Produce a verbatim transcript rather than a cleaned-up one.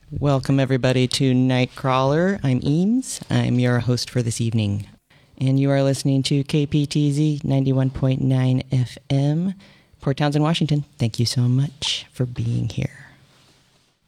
Welcome, everybody, to Nightcrawler. I'm Eames. I'm your host for this evening. And you are listening to K P T Z ninety-one point nine F M, Port Townsend, Washington. Thank you so much for being here.